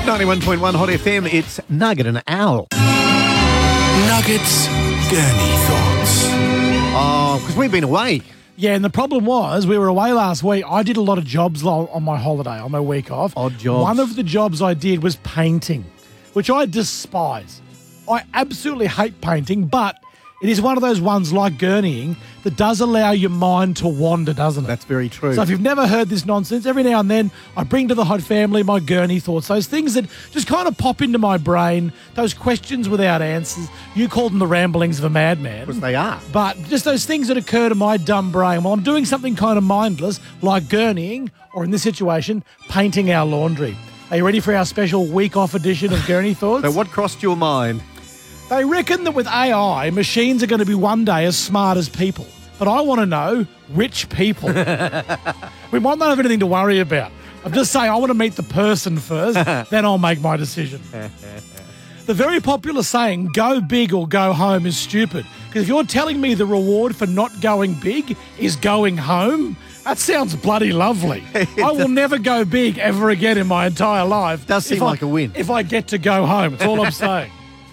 91.1 Hot FM, it's Nugget and Owl. Nuggets Gurney Thoughts. Oh, because we've been away. Yeah, and the problem was we were away last week. I did a lot of jobs on my holiday, on my week off. Odd jobs. One of the jobs I did was painting, which I despise. I absolutely hate painting, but it is one of those ones like gurneying that does allow your mind to wander, doesn't it? That's very true. So if you've never heard this nonsense, every now and then I bring to the Hot Family my gurney thoughts, those things that just kind of pop into my brain, those questions without answers. You called them the ramblings of a madman. Because they are. But just those things that occur to my dumb brain while I'm doing something kind of mindless, like gurneying, or in this situation, painting our laundry. Are you ready for our special week-off edition of Gurney Thoughts? So what crossed your mind? They reckon that with AI, machines are going to be one day as smart as people. But I want to know which people. We might not have anything to worry about. I'm just saying I want to meet the person first, then I'll make my decision. The very popular saying, go big or go home, is stupid. Because if you're telling me the reward for not going big is going home, that sounds bloody lovely. I will never go big ever again in my entire life. Does seem like a win. If I get to go home, that's all I'm saying.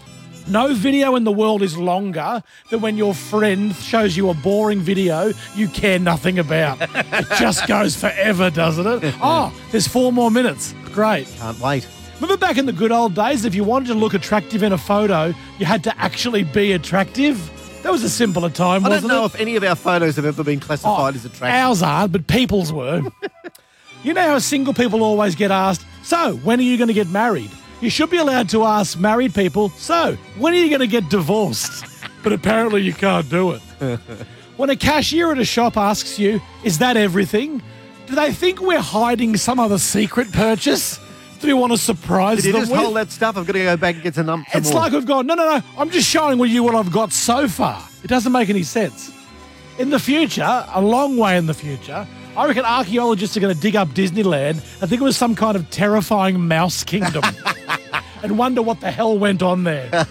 No video in the world is longer than when your friend shows you a boring video you care nothing about. It just goes forever, doesn't it? Oh, there's 4 more minutes. Great. Can't wait. Remember back in the good old days, if you wanted to look attractive in a photo, you had to actually be attractive? That was a simpler time, I wasn't it? don't know if any of our photos have ever been classified as attractive. Ours aren't, but people's were. You know how single people always get asked, so, when are you going to get married? You should be allowed to ask married people, so, when are you going to get divorced? But apparently you can't do it. When a cashier at a shop asks you, is that everything? Do they think we're hiding some other secret purchase? Do we want to surprise Did you them just with? hold that stuff? I've got to go back and get some more. It's like we've gone, no, I'm just showing you what I've got so far. It doesn't make any sense. In the future, a long way in the future, I reckon archaeologists are going to dig up Disneyland and think it was some kind of terrifying mouse kingdom and wonder what the hell went on there.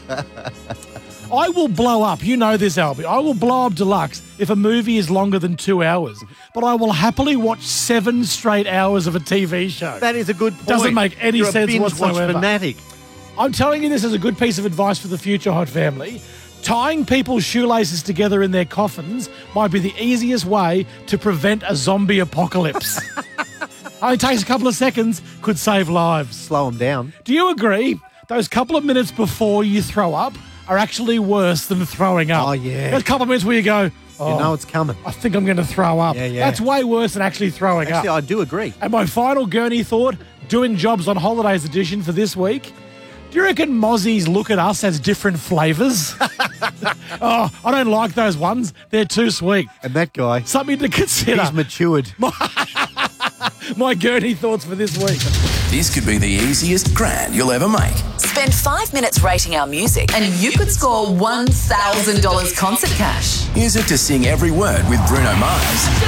I will blow up, you know this, Albie. I will blow up deluxe if a movie is longer than 2 hours, but I will happily watch 7 straight hours of a TV show. That is a good point. Doesn't make any You're sense a binge-watch whatsoever. fanatic. I'm telling you this as a good piece of advice for the future Hot Family. Tying people's shoelaces together in their coffins might be the easiest way to prevent a zombie apocalypse. Only takes a couple of seconds, could save lives. Slow them down. Do you agree? Those couple of minutes before you throw up are actually worse than throwing up. Oh, yeah. Those couple of minutes where you go, oh, You know it's coming. I think I'm going to throw up. Yeah. That's way worse than actually throwing Actually, up. I do agree. And my final Gurney thought, doing jobs on holidays edition for this week. Do you reckon Mozzies look at us as different flavours? Oh, I don't like those ones. They're too sweet. And that guy, Something to consider. he's matured. My Gurney thoughts for this week. This could be the easiest grand you'll ever make. Spend 5 minutes rating our music and you could score $1,000 concert cash. Use it to sing every word with Bruno Mars.